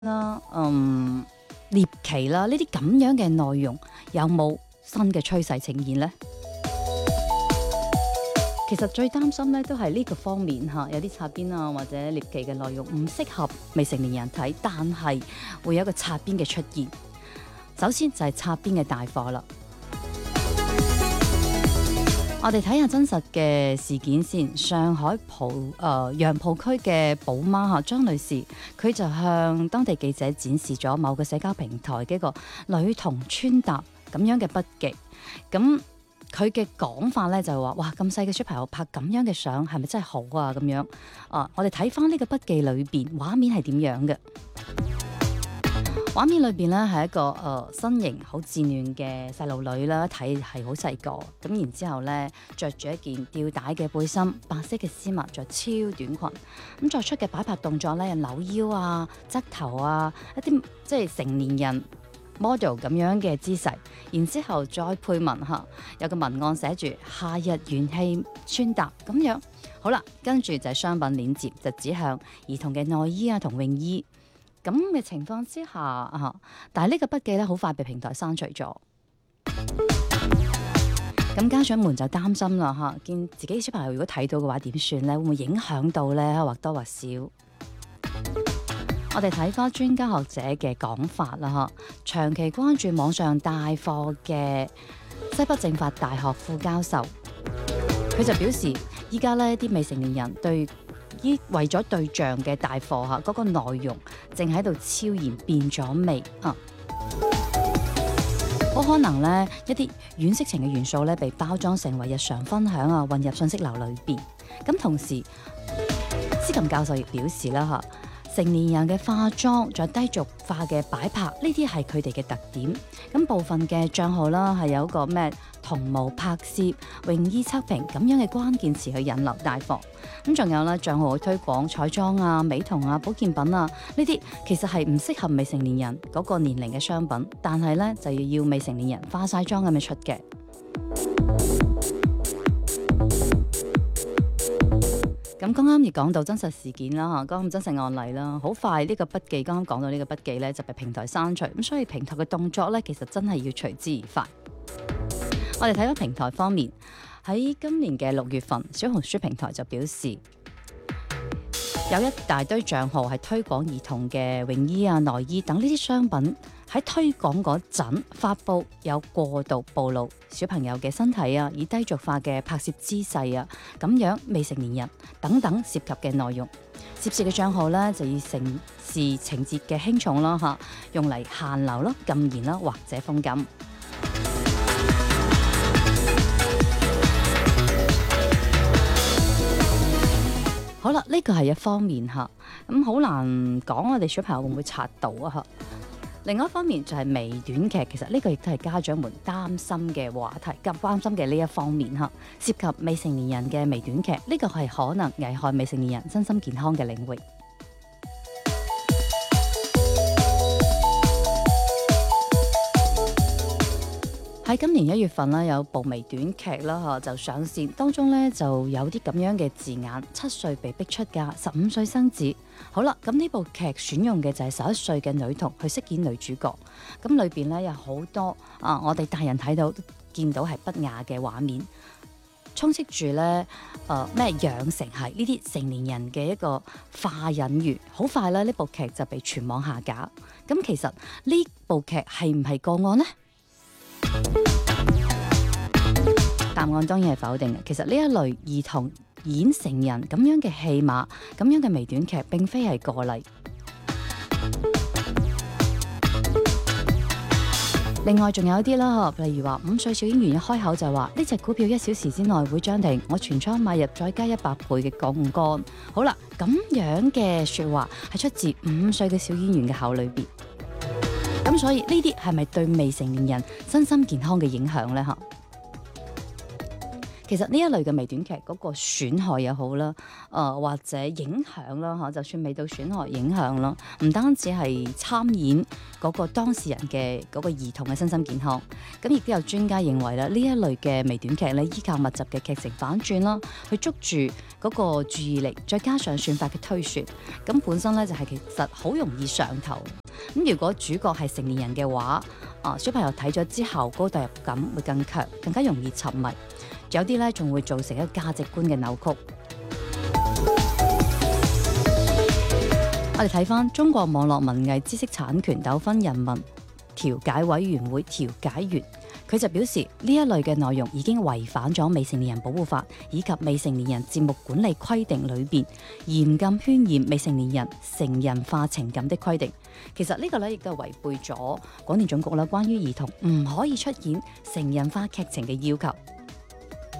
啦，獵奇啦，呢啲咁樣嘅內容有冇新嘅趨勢呈現呢？其實最擔心咧都係呢個方面嚇，有啲擦邊啊或者獵奇嘅內容唔適合未成年人睇，但係會有一個擦邊嘅出現。首先就係擦邊嘅大貨啦。我哋睇下真實嘅事件先。上海楊浦區嘅寶媽嚇張女士，佢就向當地記者展示咗某個社交平台嘅一個女童穿搭咁樣嘅筆記。咁佢嘅講法咧就係話：哇，咁細嘅小朋友拍咁樣嘅相係咪真係好啊？咁樣我哋睇翻呢個筆記裏邊畫面係點樣嘅？畫面裏邊咧係一個身形好稚嫩嘅細路女啦，睇係好細個，咁然之後咧着住一件吊帶嘅背心，白色嘅絲襪，着超短裙，咁作出嘅擺拍動作咧，扭腰啊、側頭啊，一啲即係成年人 model 咁樣嘅姿勢，然之後再配文嚇，有個文案寫住夏日元氣穿搭咁樣。好啦，跟住就係商品鏈接，就指向兒童嘅內衣啊同泳衣。咁嘅情況之下但係呢個筆記咧好快被平台刪除咗。咁家長們就擔心啦見自己小朋友如果睇到嘅話點算咧？會唔會影響到咧？或多或少。我哋睇翻專家學者嘅講法啦長期關注網上帶貨嘅西北政法大學副教授，佢就表示依家呢啲未成年人為咗對象嘅帶貨嗰個內容正喺度超然變咗味好可能呢一啲軟色情嘅元素呢被包裝成為日常分享混入信息流裏邊。咁同時，施琴教授亦表示啦成年人嘅化妝再低俗化嘅擺拍，呢啲係佢哋嘅特點。咁部分嘅帳號啦係有個咩童模拍攝、泳衣測評咁樣嘅關鍵詞去引流帶貨。咁仲有啦，帳號去推廣彩妝啊、美瞳啊、保健品啊，呢啲其實係唔適合未成年人嗰個年齡嘅商品，但係咧就要未成年人化晒妝咁樣出嘅。咁剛啱亦講到真實事件啦剛啱真實案例啦，好快呢個筆記剛剛講到呢個筆記咧就被平台刪除，咁所以平台嘅動作咧其實真係要隨之而快。我哋睇到平台方面，喺今年嘅6月份，小紅書平台就表示有一大堆帳號係推廣兒童嘅泳衣啊、內衣等呢啲商品，喺推廣嗰陣發布有過度暴露小朋友嘅身體啊，以低俗化嘅拍攝姿勢啊，咁樣未成年人等等涉及嘅內容，涉事嘅帳號呢，就以城市情節嘅輕重啦用嚟限流啦、禁言啦或者封禁。好啦，呢個係一方面咁好難講我哋小朋友會唔會刷到另外一方面就係微短劇，其實呢個亦都係家長們擔心嘅話題，咁關心嘅呢一方面涉及未成年人嘅微短劇，呢個係可能危害未成年人身心健康嘅領域。喺今年1月份啦，有部微短劇啦就上線，當中咧就有啲咁樣嘅字眼：7歲被逼出嫁，15歲生子。好啦，咁呢部劇選用嘅就係11歲嘅女童去飾演女主角，咁裏邊咧有好多我哋大人睇到見到係不雅嘅畫面，充斥住咧咩養成係呢啲成年人嘅一個化隱喻。好快咧，呢部劇就被全網下架。咁其實呢部劇係唔係個案呢？答案當然係否定嘅。其實呢一類兒童演成人咁樣嘅戲碼，咁樣嘅微短劇並非係個例。另外仲有啲啦，例如話5歲小演員一開口就話呢隻股票1小時之內會漲停，我全倉買入再加100倍嘅槓桿。好啦，咁樣嘅說話係出自5歲嘅小演員嘅口裏邊。咁所以呢啲係咪對未成年人身心健康嘅影響呢？ 其實呢一類嘅微短劇嗰個損害又好啦，或者影響啦嚇，就算未到損害影響啦，唔單止係參演嗰個當事人嘅嗰個兒童嘅身心健康，咁亦都有專家認為咧，呢一類嘅微短劇咧，依靠密集嘅劇情反轉啦，去捉住嗰個注意力，再加上算法嘅推算，咁本身咧就係其實好容易上頭。咁如果主角係成年人嘅話，小朋友睇咗之後，嗰個代入感會更強，更加容易沉迷。有啲咧仲會造成一個價值觀嘅扭曲。我哋睇翻中國網絡文藝知識產權糾紛人民調解委員會調解員，佢就表示呢一類嘅內容已經違反咗未成年人保護法以及未成年人節目管理規定裏邊嚴禁渲染未成年人成人化情感的規定。其實呢個咧亦都係違背咗廣電總局啦關於兒童唔可以出演成人化劇情嘅要求。